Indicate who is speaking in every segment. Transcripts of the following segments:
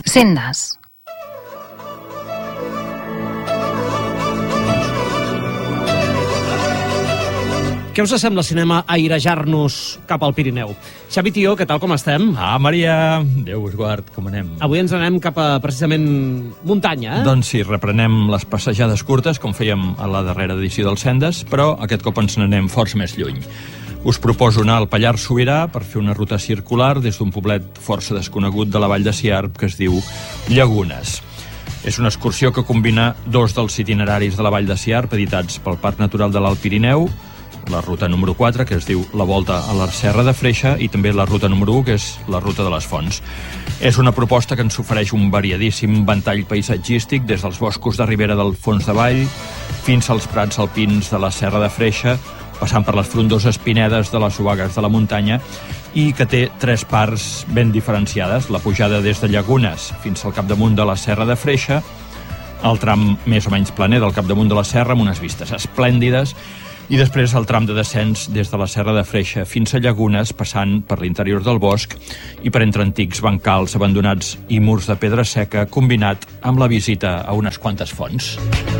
Speaker 1: Sendes.
Speaker 2: Què us sembla si anem a airejar-nos cap al Pirineu? Xavi Tió, què tal, com estem?
Speaker 3: Maria, Déu us guard, com anem?
Speaker 2: Avui ens anem cap a, precisament, muntanya, eh?
Speaker 3: Doncs sí, reprenem les passejades curtes, com fèiem a la darrera edició del Sendes, però aquest cop ens n'anem forts més lluny. Us proposo anar al Pallars Sobirà per fer una ruta circular des d'un poblet força desconegut de la Vall de Siarp que es diu Llagunes. És una excursió que combina dos dels itineraris de la Vall de Siarp editats pel Parc Natural de l'Alt Pirineu, la ruta número 4, que es diu la Volta a la Serra de Freixa, i també la ruta número 1, que és la Ruta de les Fonts. És una proposta que ens ofereix un variadíssim ventall paisatgístic des dels boscos de ribera del fons de vall fins als prats alpins de la Serra de Freixa, passant per les frondoses pinedes de les obagues de la muntanya, i que té tres parts ben diferenciades: la pujada des de Llagunes fins al capdamunt de la Serra de Freixa, el tram més o menys planer del capdamunt de la serra amb unes vistes esplèndides, i després el tram de descens des de la Serra de Freixa fins a Llagunes, passant per l'interior del bosc i per entre antics bancals abandonats i murs de pedra seca, combinat amb la visita a unes quantes fonts.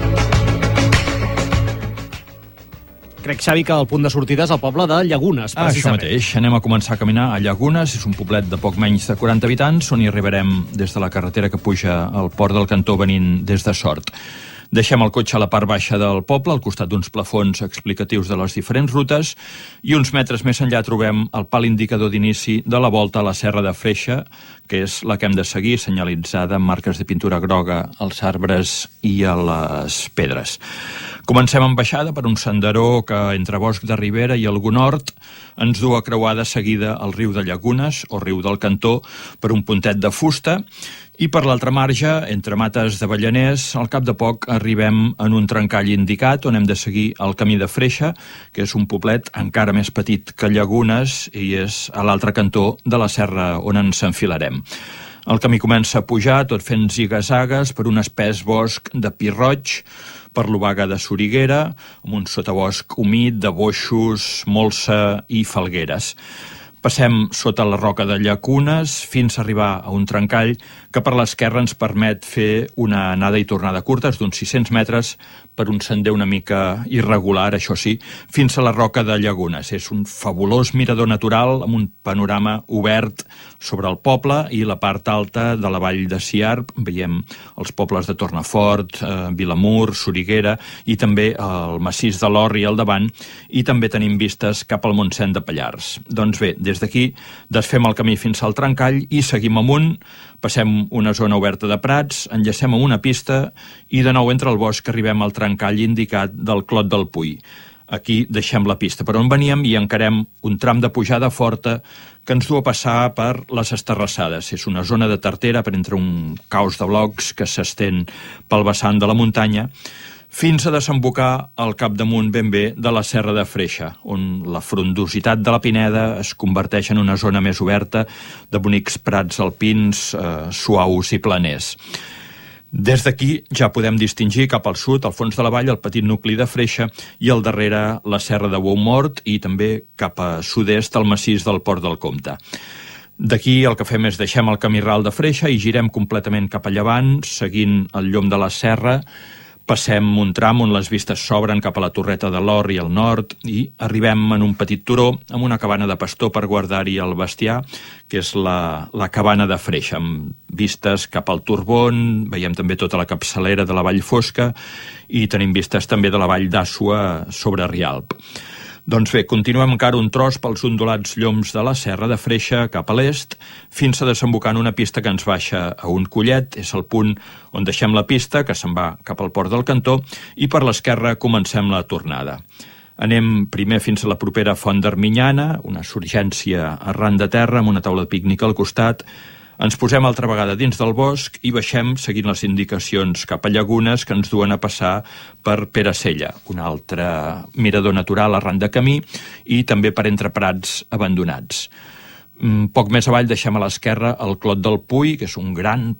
Speaker 2: Crec, Xavi, que el punt de sortida és el poble de Llagunes, precisament.
Speaker 3: Això mateix. Anem a començar a caminar a Llagunes. És un poblet de poc menys de 40 habitants, on hi arribarem des de la carretera que puja al port del Cantó venint des de Sort. Deixem el cotxe a la part baixa del poble, al costat d'uns plafons explicatius de les diferents rutes, i uns metres més enllà trobem el pal indicador d'inici de la volta a la Serra de Freixa, que és la que hem de seguir, senyalitzada amb marques de pintura groga als arbres i a les pedres. Comencem amb baixada per un senderó que, entre bosc de ribera i algun hort, ens du a creuar de seguida el riu de Llagunes, o riu del Cantó, per un puntet de fusta, i per l'altra marge, entre mates d'avellaners, al cap de poc arribem en un trencall indicat on hem de seguir el camí de Freixa, que és un poblet encara més petit que Llagunes i és a l'altre cantó de la serra on ens enfilarem. El camí comença a pujar, tot fent ziga-zagues per un espès bosc de pi roig, per l'obaga de Soriguera, amb un sotabosc humit de boixos, molsa i falgueres. Passem sota la roca de Llacunes fins a arribar a un trencall que per l'esquerra ens permet fer una anada i tornada curtes d'uns 600 metres per un sender una mica irregular, això sí, fins a la roca de Llagunes. És un fabulós mirador natural amb un panorama obert sobre el poble i la part alta de la vall de Siarp. Veiem els pobles de Tornafort, Vilamur, Soriguera i també el massís de l'Or i al davant, i també tenim vistes cap al Montseny de Pallars. Doncs bé, des d'aquí desfem el camí fins al trencall i seguim amunt, passem una zona oberta de prats, enllacem amb una pista i de nou entre el bosc arribem al trencall indicat del Clot del Puy. Aquí deixem la pista per on veníem i encarem un tram de pujada forta que ens du a passar per les Esterrassades. És una zona de tartera per entre un caos de blocs que s'estén pel vessant de la muntanya, fins a desembocar al capdamunt ben bé de la Serra de Freixa, on la frondositat de la pineda es converteix en una zona més oberta de bonics prats alpins, suaus i planers. Des d'aquí ja podem distingir cap al sud, al fons de la vall, el petit nucli de Freixa i al darrere la Serra de Boumort i també cap a sud-est el massís del Port del Comte. D'aquí el que fem és deixem el camí ral de Freixa i girem completament cap a llevant, seguint el llom de la serra. Passem un tram on les vistes s'obren cap a la Torreta de l'Or i al nord i arribem en un petit turó amb una cabana de pastor per guardar-hi el bestiar, que és la cabana de Freixa, amb vistes cap al Turbón. Veiem també tota la capçalera de la Vall Fosca i tenim vistes també de la Vall d'Àssua sobre Rialp. Doncs bé, continuem encara un tros pels ondulats lloms de la Serra de Freixa cap a l'est, fins a desembocar en una pista que ens baixa a un collet. És el punt on deixem la pista, que se'n va cap al Port del Cantó, i per l'esquerra comencem la tornada. Anem primer fins a la propera Font d'Arminyana, una surgència arran de terra amb una taula de pícnic al costat. Ens posem altra vegada dins del bosc i baixem seguint les indicacions cap a Llagunes que ens duen a passar per Peracella, un altre mirador natural arran de camí i també per entre prats abandonats. Poc més avall deixem a l'esquerra el Clot del Puy, que és un gran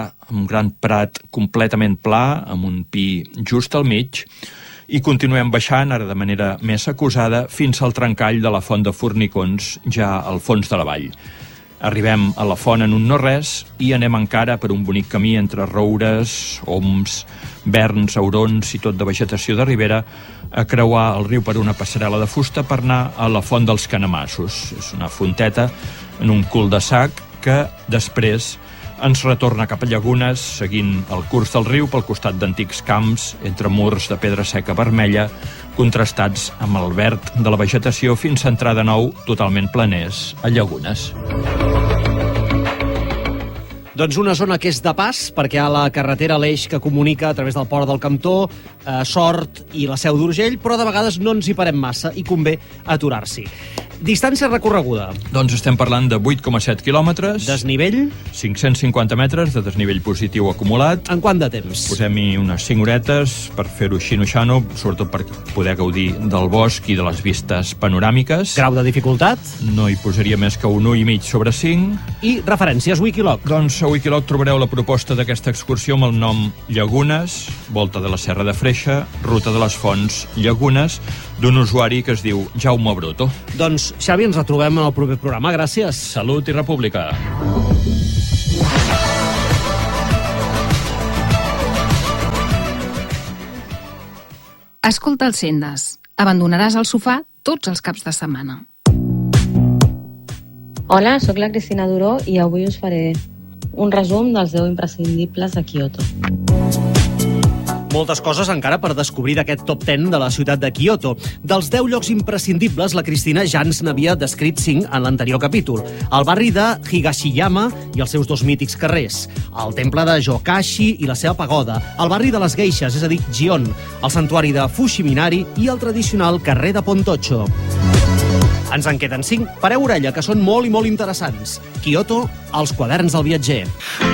Speaker 3: prat completament pla, amb un pi just al mig, i continuem baixant, ara de manera més acusada, fins al trencall de la Font de Fornicons, ja al fons de la vall. Arribem a la font en un no-res i anem encara per un bonic camí entre roures, oms, verns, aurons i tot de vegetació de ribera a creuar el riu per una passarel·la de fusta per anar a la font dels Canemassos. És una fonteta en un cul-de-sac que després ens retorna cap a Llagunes seguint el curs del riu pel costat d'antics camps entre murs de pedra seca vermella contrastats amb el verd de la vegetació fins a entrar de nou totalment planers a Llagunes.
Speaker 2: Doncs una zona que és de pas, perquè hi ha la carretera l'eix que comunica a través del port del Cantó, Sort i la Seu d'Urgell, però de vegades no ens hi parem massa i convé aturar-s'hi. Distància recorreguda.
Speaker 3: Doncs estem parlant de 8,7 quilòmetres.
Speaker 2: Desnivell.
Speaker 3: 550 metres de desnivell positiu acumulat.
Speaker 2: En quant de temps?
Speaker 3: Posem-hi unes 5 horetes per fer-ho xino-xano, sobretot per poder gaudir del bosc i de les vistes panoràmiques.
Speaker 2: Grau de dificultat?
Speaker 3: No hi posaria més que un 1,5 sobre 5.
Speaker 2: I referències, Wikiloc.
Speaker 3: Doncs a Wikiloc trobareu la proposta d'aquesta excursió amb el nom Llagunes, volta de la Serra de Freixa, ruta de les Fonts, Llagunes, d'un usuari que es diu Jaume Broto.
Speaker 2: Doncs, Xavi, ens retrobem en el proper programa. Gràcies.
Speaker 3: Salut i república.
Speaker 1: Escolta els Sendes. Abandonaràs el sofà tots els caps de setmana.
Speaker 4: Hola, sóc la Cristina Duró i avui us faré un resum dels 10 imprescindibles de Kyoto.
Speaker 2: Moltes coses encara per descobrir d'aquest top 10 de la ciutat de Kyoto. Dels 10 llocs imprescindibles, la Cristina ja ens n'havia descrit 5 en l'anterior capítol. El barri de Higashiyama i els seus 2 mítics carrers, el temple de Jokashi i la seva pagoda, el barri de les Geixes, és a dir, Gion, el santuari de Fushiminari i el tradicional carrer de Pontocho. Ens en queden 5. Pareu orella, que són molt i molt interessants. Kyoto, els quaderns del viatger.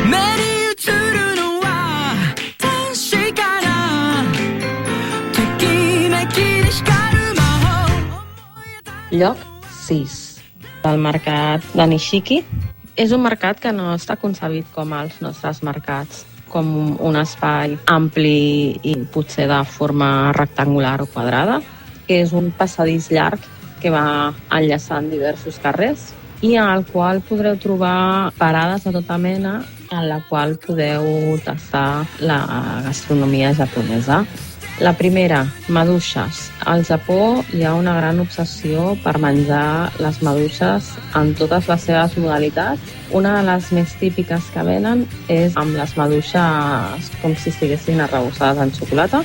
Speaker 4: Lloc 6. El mercat de Nishiki. És un mercat que no està concebit com els nostres mercats, com un espai ampli i potser de forma rectangular o quadrada. És un passadís llarg que va enllaçant diversos carrers i al qual podreu trobar parades de tota mena en la qual podeu tastar la gastronomia japonesa. La primera, maduixes. Al Japó hi ha una gran obsessió per menjar les maduixes en totes les seves modalitats. Una de les més típiques que venen és amb les maduixes com si estiguessin arrebossades en xocolata.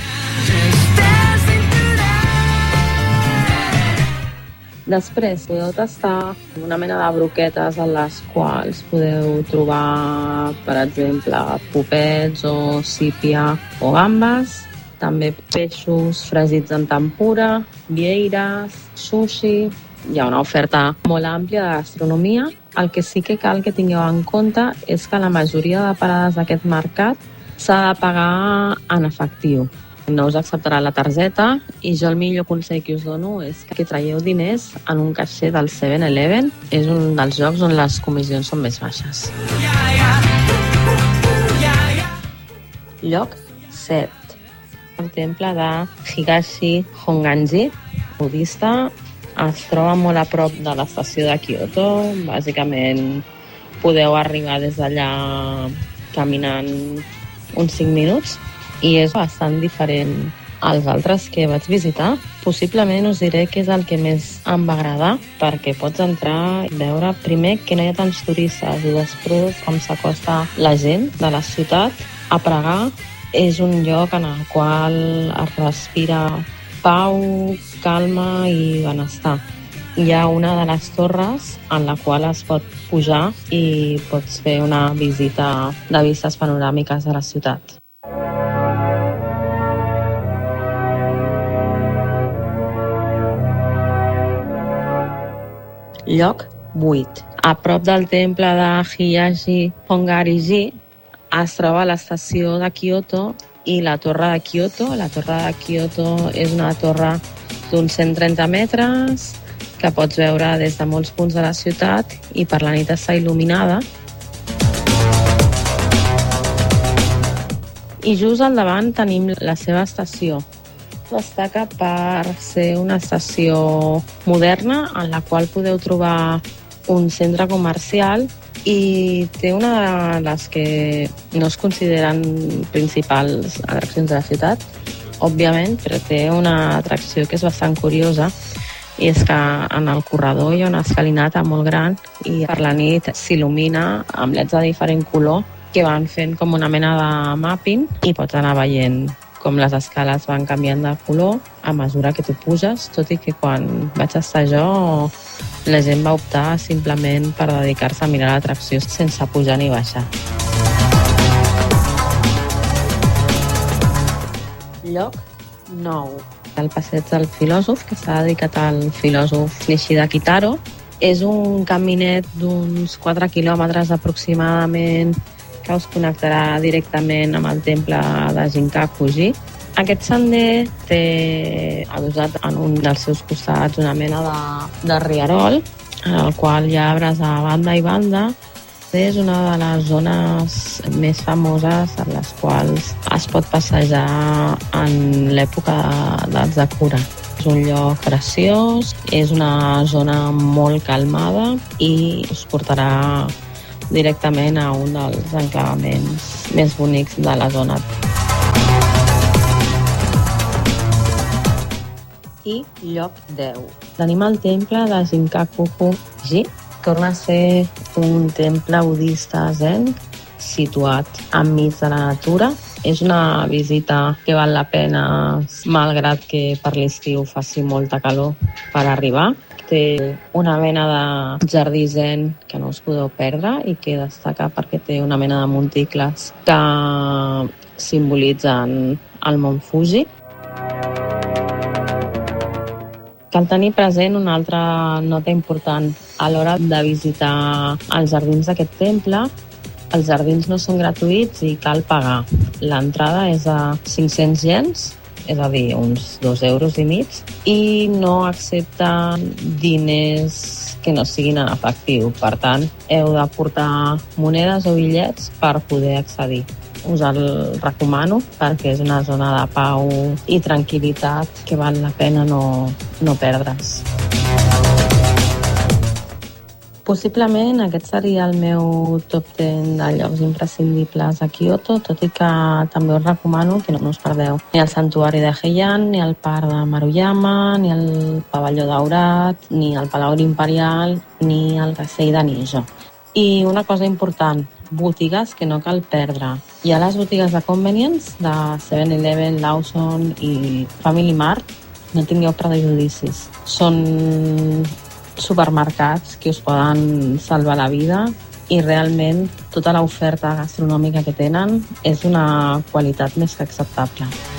Speaker 4: Després podeu tastar una mena de broquetes en les quals podeu trobar, per exemple, popets o sípia o gambes. També peixos fregits en tempura, vieires, sushi. Hi ha una oferta molt àmplia de gastronomia. El que sí que cal que tingueu en compte és que la majoria de parades d'aquest mercat s'ha de pagar en efectiu. No us acceptarà la targeta i jo el millor consell que us dono és que traieu diners en un caixer del 7-Eleven. És un dels llocs on les comissions són més baixes. Lloc 7. El temple de Higashi Honganji, budista, es troba molt a prop de l'estació de Kyoto. Bàsicament podeu arribar des d'allà caminant uns 5 minuts i és bastant diferent als altres que vaig visitar. Possiblement us diré que és el que més em va agradar perquè pots entrar i veure primer que no hi ha tants turistes i després com s'acosta la gent de la ciutat a pregar. És un lloc en el qual es respira pau, calma i benestar. Hi ha una de les torres en la qual es pot pujar i pots fer una visita de vistes panoràmiques de la ciutat. Lloc 8. A prop del temple de Higashi Hongariji es troba l'estació de Kyoto i la torre de Kyoto. La torre de Kyoto és una torre d'uns 130 metres que pots veure des de molts punts de la ciutat i per la nit està il·luminada. I just al davant tenim la seva estació. Destaca per ser una estació moderna en la qual podeu trobar un centre comercial i té una de les que no es consideren principals atraccions de la ciutat, òbviament, però té una atracció que és bastant curiosa, i és que en el corredor hi ha una escalinata molt gran i per la nit s'il·lumina amb leds de diferent color que van fent com una mena de mapping i pots anar veient com les escales van canviant de color a mesura que tu puges, tot i que quan vaig estar jo la gent va optar simplement per dedicar-se a mirar l'atracció sense pujar ni baixar. Lloc 9. El passeig del filòsof, que està dedicat al filòsof Nishida Kitaro. És un caminet d'uns 4 quilòmetres aproximadament que us connectarà directament amb el temple de Jinkakuji. Aquest sender té adossat en un dels seus costats una mena de rierol, en el qual hi ha arbres a banda i banda. És una de les zones més famoses en les quals es pot passejar en l'època dels Sakura. És un lloc preciós, és una zona molt calmada i us portarà directament a un dels enclavaments més bonics de la zona. I lloc 10. Tenim el temple de Jinkakuji. Torna a ser un temple budista zen situat enmig de la natura. És una visita que val la pena, malgrat que per l'estiu faci molta calor per arribar. Té una mena de jardí zen que no us podeu perdre i que destaca perquè té una mena de monticles que simbolitzen el mont Fuji. Cal tenir present una altra nota important. A l'hora de visitar els jardins d'aquest temple, els jardins no són gratuïts i cal pagar. L'entrada és de 500 iens, és a dir, uns 2,5 euros, i no accepten diners que no siguin en efectiu. Per tant, heu de portar monedes o bitllets per poder accedir. Us el recomano perquè és una zona de pau i tranquil·litat que val la pena no perdre's. Possiblement aquest seria el meu top 10 de llocs imprescindibles a Kyoto, tot i que també us recomano que no us perdeu ni el santuari de Heian, ni el parc de Maruyama, ni el pavelló daurat, ni el palau imperial, ni el castell de Nijo. I una cosa important, botigues que no cal perdre. Hi ha les botigues de convenience de 7-Eleven, Lawson i Family Mart. No tingueu prejudicis. Són supermercats que us poden salvar la vida i realment tota l'oferta gastronòmica que tenen és d'una qualitat més que acceptable.